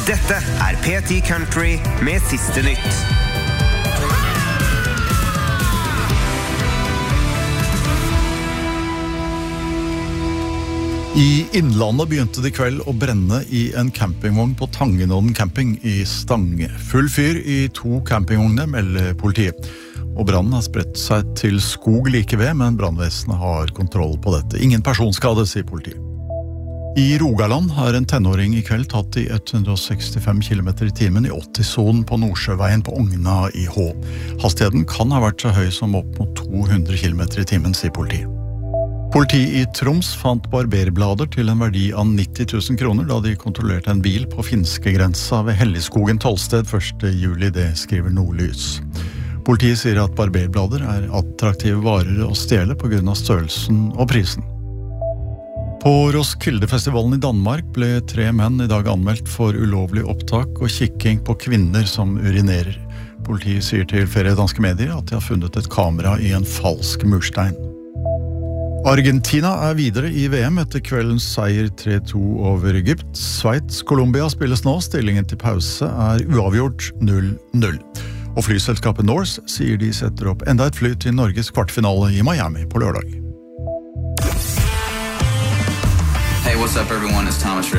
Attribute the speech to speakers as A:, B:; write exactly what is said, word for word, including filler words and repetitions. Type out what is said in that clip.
A: Dette er P ti Country med siste nytt.
B: I Innlandet begynte det i kveld å brenne i en campingvogn på Tangenodden camping i Stange. Full fyr i to campingvogner, melder politiet. Og brannen har spredt seg til skog like ved, men brannvesenet har kontroll på dette. Ingen personskade, sier politiet. I Rogaland har en tenåring i kveld tatt i hundre og sekstifem kilometer i timen i åtti-sonen på Nordsjøveien på Ogna i Hå. Hastigheten kan ha vært så høy som opp mot to hundre kilometer i timen, sier politiet. Politiet i Troms fant barberblader til en verdi av nitti tusen kroner da de kontrollerte en bil på finske grensa ved Helligskogen tollsted første juli, det skriver Nordlys. Politiet sier at barberblader er attraktive varer å stjele på grunn av størrelsen og prisen. På Roskildefestivalen i Danmark ble tre menn i dag anmeldt for ulovlig opptak og kikking på kvinner som urinerer. Politiet sier til flere danske medier at de har funnet et kamera i en falsk murstein. Argentina er videre i V M etter kveldens seier tre to over Egypt. Sveits, Colombia spilles nå, stillingen til pause er uavgjort null null. Og flyselskapet Norse sier de setter opp enda et fly til Norges kvartfinale i Miami på lørdag.
C: Hey, what's up everyone? It's Thomas